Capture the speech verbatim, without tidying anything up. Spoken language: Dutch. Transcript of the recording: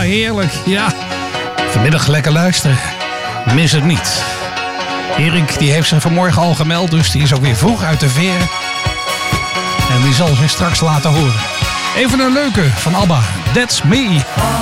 heerlijk. Ja, vanmiddag lekker luisteren. Mis het niet. Erik die heeft zich vanmorgen al gemeld, dus die is ook weer vroeg uit de veren. En die zal zich straks laten horen. Even een leuke van ABBA. That's Me.